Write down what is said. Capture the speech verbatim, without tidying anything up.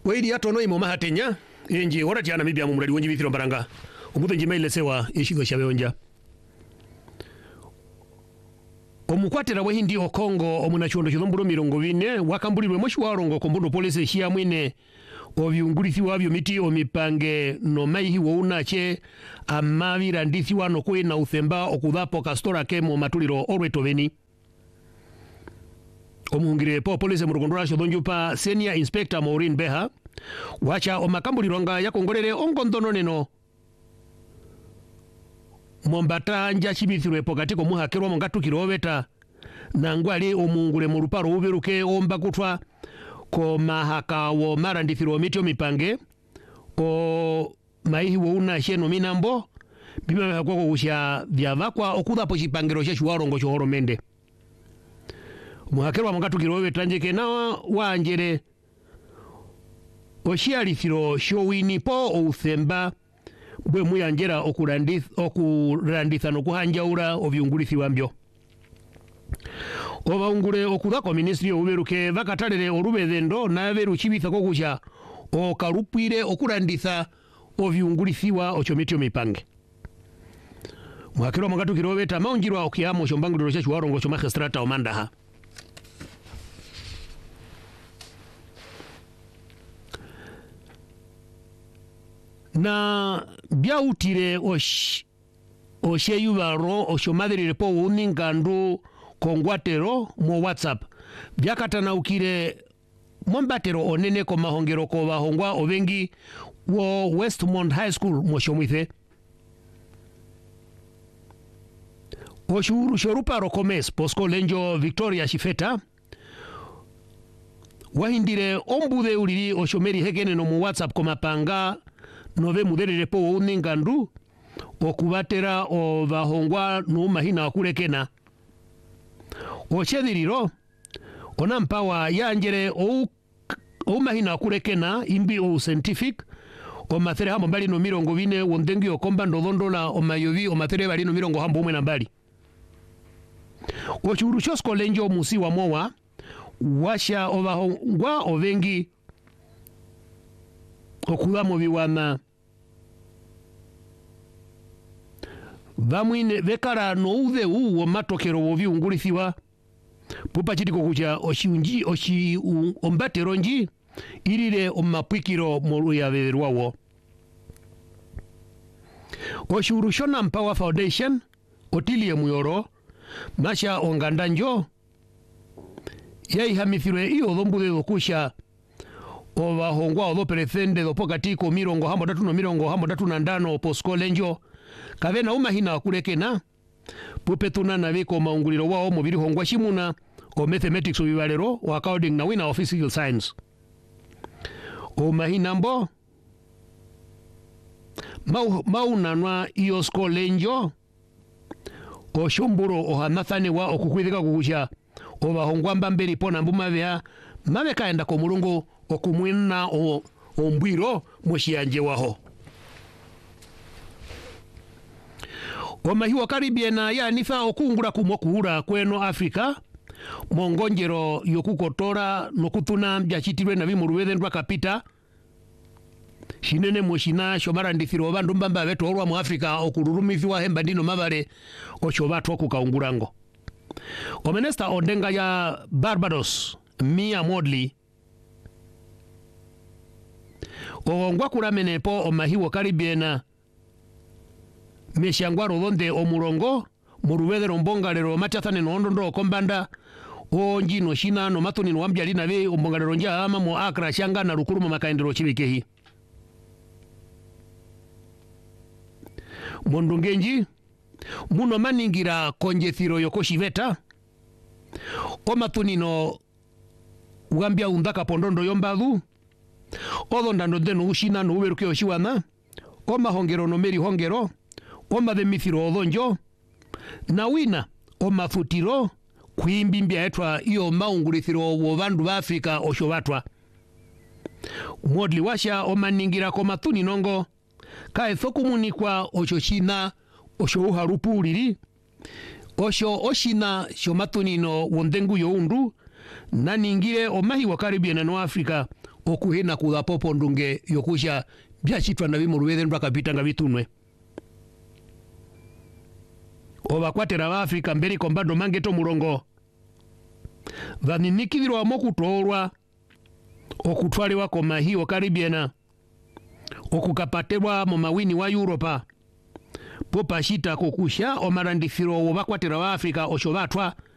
Weidi atono imo mahatenya enji ora tiana mibya mu muradi wonji bithiro mbaranga omuthe njima ile sewa ishigo shawe onja omukwatira we hindi okongo omunachondo chilomburo mirongo bine wakambulirwe moshi warongo kombondo polisi shia mwine obyungurithi wabyo miti omipange no maihi wounache amavira ndithi wano kwe na uthemba okudhapo kastora kemo matuliro orweto beni omuhungire po polisi murugondora shodonjupa senior inspector Maureen Beha wacha omakambulironga yakongolere ongondono neno mombata nja chibithirwe pokatiko muhakerwa mongatukiro obeta nangwali omungule mu ruparo uberuke omba kutwa ko mahaka wo marandithiro mityo mipange o maihi wo una sheno minambo bima hakoko kusha vyavakwa okudhapo chipangiro chechu warongo chohoro mende muhakerwa mongatukiro obeta njeke na wanjere oshialithiro showini po outhemba bwe muyanjera okurandith okuranditha no kuhanjaura obyungulithi wambyo obaungure okudhako ministry oberuke vakatalere orubethendo na beru chibitha kokucha okarupwire okuranditha obyungulithiwa ochomityo mipange mwakiro mongatukiro obeta maunjirwa okiamo chombanguliro chechu warongo cho magistrata omandaha na biautire osh osheyubaro oshomadhirire po uningandu kongwatero mo WhatsApp byakatana ukire mombatero onene ko mahongero ko bahongwa obengi wo Westmont High School mo shomwithe oshuru shoruparo komes posko lenjo Victoria Shifeta wahindire ombude uliri oshomeri hekene no mo WhatsApp ko mapanga nove muderere po uningandu okubatera o bahongwa no mahina akulekena ochedhiriro onampawa yanjere o o mahina akulekena imbi o scientific o mathere hambo mbali no mirongo bine wondengi okomba ndodondola o mayovi o mathere bali no mirongo hambo umwe na mbali ochuru chosko lenjo musi wa mowa washa o bahongwa ovengi okudamo biwana vamwine vekara no uve uwo matokero wovyungulithiwa pupa chitiko kucha oshiunji oshi ombatero nji irire omapwikiro molu ya verwawo oshurushona Mpower Foundation otilie muyoro masha ongandanjo yaihamithirwe iyo dhombude dhokusha obahongwa odhoperethende dhopokatiko mirongo hambo datu no mirongo hambo datu na ndano posko lenjo kavena umahina akulekena pupetuna na viko maunguliro wao mubiri hongwa shimuna o mathematics ubibalero o accounting na wina of physical science o mahina mbo mau maunanwa iyo sko lenjo o shomburo o hanathane wa okukwithika kukusha o bahongwa mbamberi pona mbumavya mave kaenda ko mulungu okumwina o ombwiro moshiyanje waho omahiwa karibiena ya nifa okungura kumokuura kweno Afrika mongonjero yokukotora nokutuna byachitirwe na bimurubethendwa kapita shinene moshina shomarandithiro bandu mbamba betorwa mu Afrika okururumithiwa hemba ndino mabale ochobatwa kukaungurango omenesta ondenga ya Barbados Mia Modley ongwa kuramene po omahiwa karibiena meshangwaro donde omurongo murubedero mbongalero machathane no ndondo kombanda onji no shina no matuni no wambyali na be ombongalero nja ama mo Accra shanga na rukuru makaendero chibikehi mondungenji muno maningira konjethiro yokoshiveta o matuni no wambya undaka pondondo yombadhu odonda ndeno ushina no uberuke oshiwana o mahongero no meri hongero oma de mithiro odonjo na wina oma futiro kuimbimbia etwa iyo maungulithiro wo bandu ba Afrika oshobatwa Modli washa oma ningira ko matuni nongo kae thokumunikwa oshoshina osho uharupuliri osho oshina shomatuni no wondengu youndu na ningire omahi wa Caribbean no Afrika okuhina kutha popo ndunge yokusha byachitwa na bimurubethe ndwa kapita nga bitunwe obakwatera ba Afrika mbere kombando mangeto murongo vaninikithirwa mokutorwa okutwaliwa komahio Karibiena okukapaterwa mu mawini wa Europa popashita kokusha omarandifiro obakwatera ba Afrika osho batwa